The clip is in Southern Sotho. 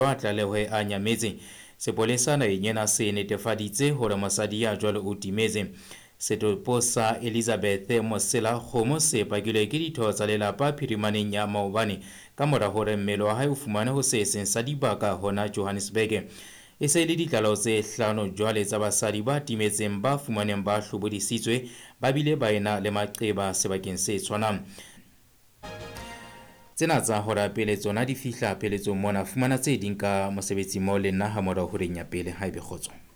wa tlaleho e a nyametse sepolesa naheng ena se netefaditse hore mosadi ya jwale o timetse. Setopo sa Elizabeth Mosela Kgomo se pakilwe ke ditho tsa lelapa phirimaneng ya maobane ka mora hore mmele wa hae o fumane ho se seng sa dibaka hona Johannesburg. E se le ditlaleho tse 5 jwale tsa basadi ba timetseng ba fumaneng ba hlobodisitswe ba bile ba ena le maqeba sebakeng se tshwanang. Tsena tsa hora pele tsona di fihla pheletsong mona, fumana tse ding ka mosebetsi mo le nna ha mora ho reng ya pele haebe kgotso.